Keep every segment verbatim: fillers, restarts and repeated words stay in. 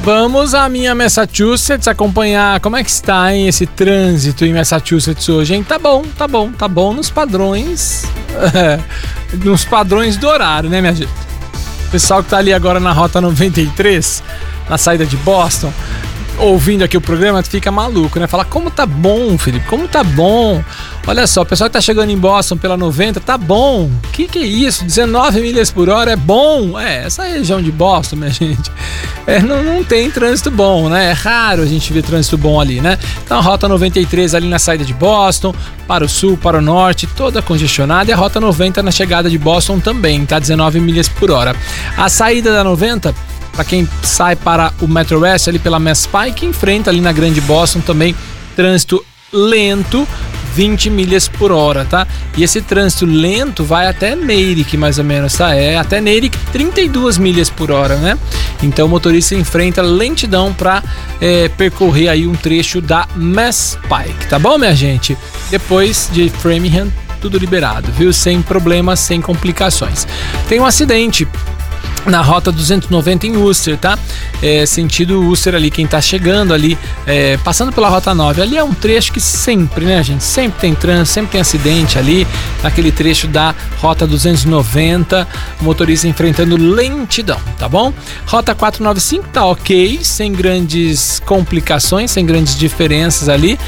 Vamos à minha Massachusetts acompanhar como é que está, hein, esse trânsito em Massachusetts hoje, hein? Tá bom, tá bom, tá bom nos padrões, é, nos padrões do horário, né, minha gente? O pessoal que tá ali agora na Rota noventa e três, na saída de Boston, ouvindo aqui o programa, fica maluco, né? Fala, como tá bom, Felipe, como tá bom. Olha só, o pessoal que tá chegando em Boston pela noventa, tá bom. Que que é isso? dezenove milhas por hora é bom. É, essa região de Boston, minha gente, é, não, não tem trânsito bom, né? É raro a gente ver trânsito bom ali, né? Então a Rota noventa e três ali na saída de Boston, para o sul, para o norte, toda congestionada, e a Rota noventa na chegada de Boston também, tá? dezenove milhas por hora. A saída da noventa, para quem sai para o Metro West ali pela Mass Pike, enfrenta ali na Grande Boston também trânsito lento, vinte milhas por hora, tá? E esse trânsito lento vai até Natick, mais ou menos, tá? É até Natick, trinta e duas milhas por hora, né? Então o motorista enfrenta lentidão para é, percorrer aí um trecho da Mass Pike, tá bom, minha gente? Depois de Framingham, tudo liberado, viu? Sem problemas, sem complicações. Tem um acidente na Rota duzentos e noventa em Worcester, tá? É, sentido Worcester ali, quem tá chegando ali, é, passando pela Rota nove, ali é um trecho que sempre, né, gente? Sempre tem trânsito, sempre tem acidente ali, naquele trecho da Rota duzentos e noventa, o motorista enfrentando lentidão, tá bom? Rota quatrocentos e noventa e cinco tá ok, sem grandes complicações, sem grandes diferenças ali.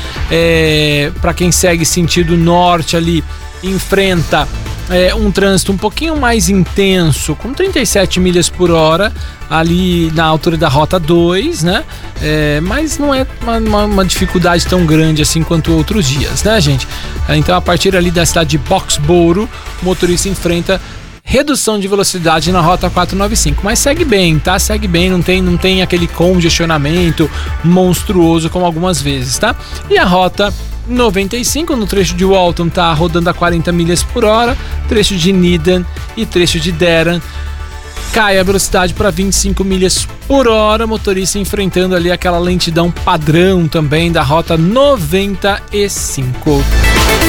É, para quem segue sentido norte ali, enfrenta É, um trânsito um pouquinho mais intenso, com trinta e sete milhas por hora, ali na altura da Rota dois, né? É, mas não é uma, uma, uma dificuldade tão grande assim quanto outros dias, né, gente? Então, a partir ali da cidade de Boxborough, o motorista enfrenta redução de velocidade na Rota quatrocentos e noventa e cinco, mas segue bem, tá? Segue bem, não tem, não tem aquele congestionamento monstruoso como algumas vezes, tá? E a Rota noventa e cinco no trecho de Walton tá rodando a quarenta milhas por hora, trecho de Needham e trecho de Dedham cai a velocidade para vinte e cinco milhas por hora, motorista enfrentando ali aquela lentidão padrão também da Rota noventa e cinco.